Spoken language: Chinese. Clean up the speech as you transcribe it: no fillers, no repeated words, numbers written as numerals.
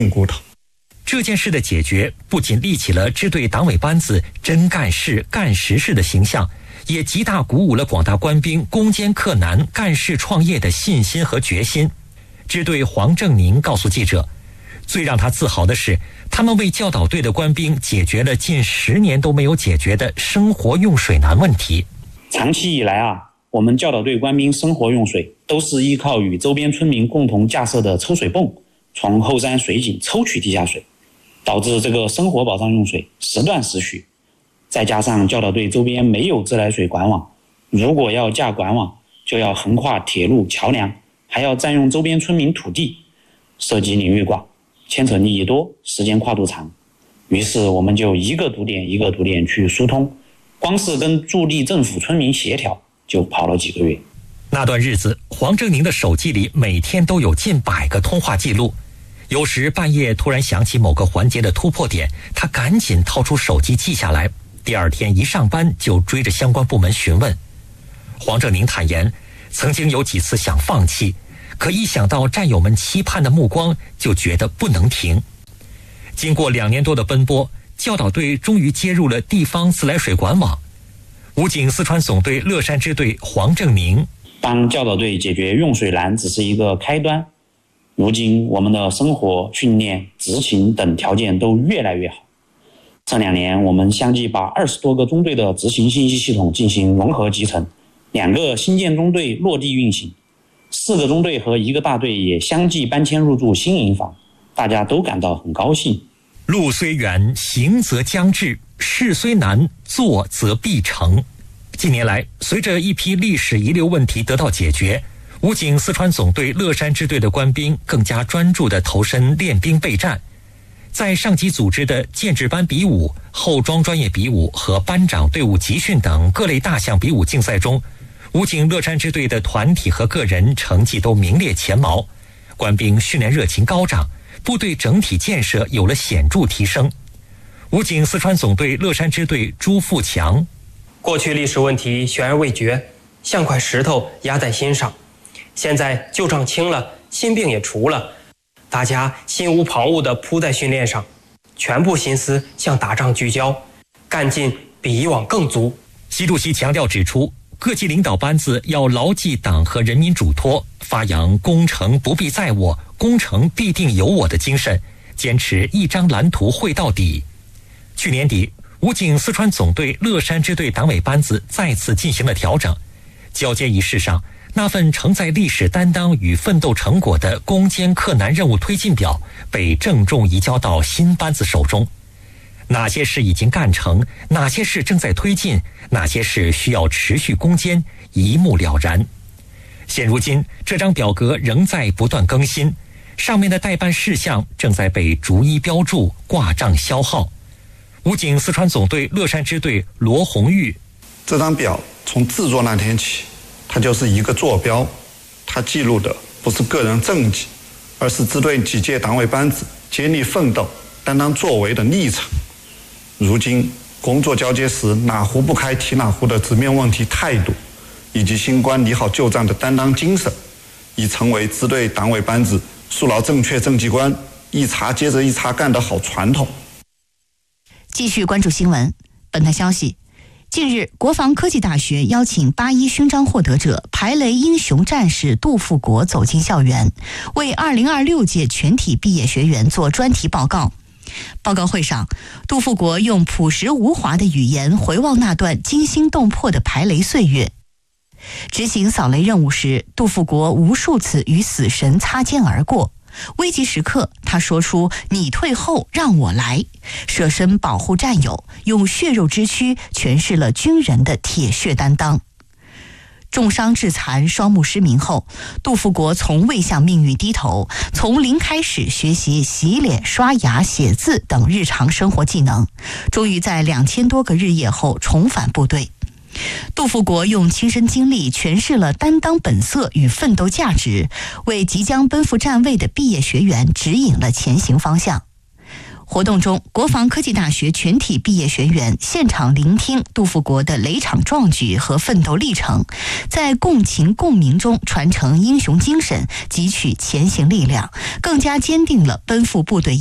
骨头。 这件事的解决不仅立起了支队党委班子真干事、干实事的形象，也极大鼓舞了广大官兵攻坚克难、干事创业的信心和决心。支队黄正宁告诉记者，最让他自豪的是，他们为教导队的官兵解决了近10年都没有解决的生活用水难问题。 长期以来我们教导队官兵生活用水都是依靠与周边村民共同架设的抽水泵从后山水井抽取地下水，导致这个生活保障用水时断时续。再加上教导队周边没有自来水管网，如果要架管网，就要横跨铁路桥梁，还要占用周边村民土地，涉及领域广，牵扯利益多，时间跨度长。于是我们就一个堵点一个堵点去疏通，光是跟驻地政府村民协调就跑了几个月。 那段日子，黄正宁的手机里每天都有近100个通话记录。有时半夜突然想起某个环节的突破点，他赶紧掏出手机记下来，第二天一上班就追着相关部门询问。黄正宁坦言，曾经有几次想放弃，可一想到战友们期盼的目光，就觉得不能停。经过2年多的奔波，教导队终于接入了地方自来水管网。武警四川总队乐山支队黄正宁， 帮教导队解决用水难只是一个开端，如今我们的生活、训练、执勤等条件都越来越好。这2年，我们相继把20多个中队的执行信息系统进行融合集成，2个新建中队落地运行，4个中队和1个大队也相继搬迁入住新营房，大家都感到很高兴。 路虽远，行则将至；事虽难，做则必成。近年来，随着一批历史遗留问题得到解决，武警四川总队乐山支队的官兵更加专注地投身练兵备战。在上级组织的建制班比武、后装专业比武和班长队伍集训等各类大项比武竞赛中，武警乐山支队的团体和个人成绩都名列前茅，官兵训练热情高涨，部队整体建设有了显著提升。武警四川总队乐山支队朱富强， 过去历史问题悬而未决，像块石头压在心上，现在旧账清了，心病也除了，大家心无旁骛地扑在训练上，全部心思向打仗聚焦，干劲比以往更足。 习主席强调指出，各级领导班子要牢记党和人民嘱托，发扬攻城不必在我，攻城必定有我的精神，坚持一张蓝图绘到底。去年底，武警四川总队乐山支队党委班子再次进行了调整，交接仪式上，那份承载历史担当与奋斗成果的攻坚克难任务推进表被郑重移交到新班子手中。哪些事已经干成，哪些事正在推进，哪些事需要持续攻坚，一目了然。现如今，这张表格仍在不断更新，上面的待办事项正在被逐一标注、挂账消耗。武警四川总队乐山支队罗红玉， 这张表从制作那天起，它就是一个坐标，它记录的不是个人政绩，而是支队几届党委班子接力奋斗、担当作为的历程。如今工作交接时哪壶不开提哪壶的直面问题态度，以及新官拟好旧账的担当精神，已成为支队党委班子树牢正确政绩观、一茬接着一茬干的好传统。 继续关注新闻。本台消息，近日，国防科技大学邀请8·1勋章获得者、排雷英雄战士杜富国走进校园，为2026届全体毕业学员做专题报告。报告会上，杜富国用朴实无华的语言回望那段惊心动魄的排雷岁月。执行扫雷任务时，杜富国无数次与死神擦肩而过。危急时刻，他说出“你退后，让我来”，舍身保护战友，用血肉之躯诠释了军人的铁血担当。重伤致残、双目失明后，杜富国从未向命运低头，从零开始学习洗脸、刷牙、写字等日常生活技能，终于在2000多个日夜后重返部队。杜富国用亲身经历诠释了担当本色与奋斗价值，为即将奔赴站位的毕业学员指引了前行方向。 活动中，国防科技大学全体毕业学员现场聆听杜富国的雷场壮举和奋斗历程，在共情共鸣中传承英雄精神，汲取前行力量，更加坚定了奔赴部队